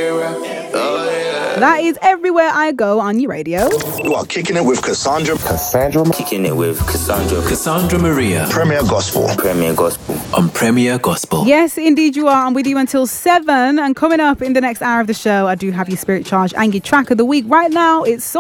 That is Everywhere I Go on your radio. You are kicking it with Cassandra. Kicking it with Cassandra Maria. Premier Gospel. On Premier Gospel. Yes, indeed you are. I'm with you until 7. And coming up in the next hour of the show, I do have your Spirit Charge and your track of the week. Right now, it's